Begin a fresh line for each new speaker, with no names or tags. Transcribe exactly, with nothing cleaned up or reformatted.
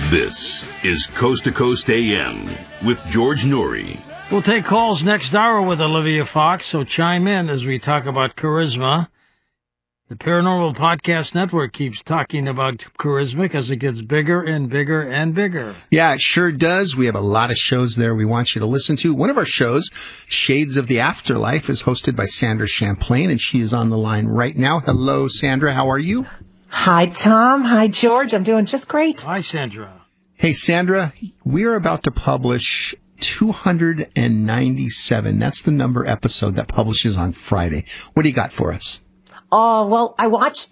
This is Coast to Coast A M with George Noory.
We'll take calls next hour with Olivia Fox, so chime in as we talk about charisma. The Paranormal Podcast Network keeps talking about charisma because it gets bigger and bigger and bigger.
Yeah, it sure does. We have a lot of shows there we want you to listen to. One of our shows, Shades of the Afterlife, is hosted by Sandra Champlain, and she is on the line right now. Hello, Sandra. How are you?
Hi, Tom. Hi, George. I'm doing just great.
Hi, Sandra.
Hey, Sandra, we are about to publish two hundred ninety-seven. That's the number episode that publishes on Friday. What do you got for us?
Oh, well, I watched